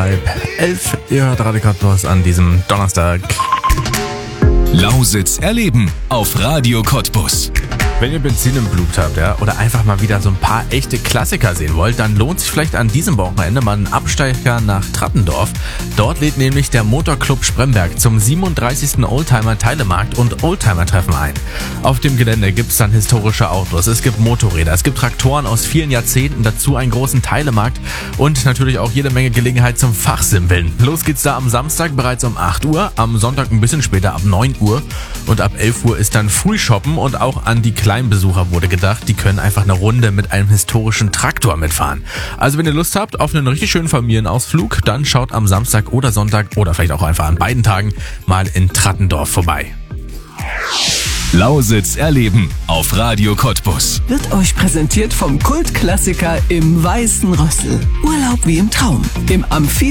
10:30. Ihr hört Radio Cottbus an diesem Donnerstag. Lausitz erleben auf Radio Cottbus. Wenn ihr Benzin im Blut habt, ja, oder einfach mal wieder so ein paar echte Klassiker sehen wollt, dann lohnt sich vielleicht an diesem Wochenende mal ein Abstecher nach Trattendorf. Dort lädt nämlich der Motorclub Spremberg zum 37. Oldtimer-Teilemarkt und Oldtimer-Treffen ein. Auf dem Gelände gibt's dann historische Autos, es gibt Motorräder, es gibt Traktoren aus vielen Jahrzehnten, dazu einen großen Teilemarkt und natürlich auch jede Menge Gelegenheit zum Fachsimpeln. Los geht's da am Samstag bereits um 8 Uhr, am Sonntag ein bisschen später ab 9 Uhr und ab 11 Uhr ist dann Frühshoppen und auch an die Kleinbesucher wurde gedacht, die können einfach eine Runde mit einem historischen Traktor mitfahren. Also wenn ihr Lust habt auf einen richtig schönen Familienausflug, dann schaut am Samstag oder Sonntag oder vielleicht auch einfach an beiden Tagen mal in Trattendorf vorbei. Lausitz erleben auf Radio Cottbus. Wird euch präsentiert vom Kultklassiker im Weißen Rössel. Urlaub wie im Traum. Im Amphi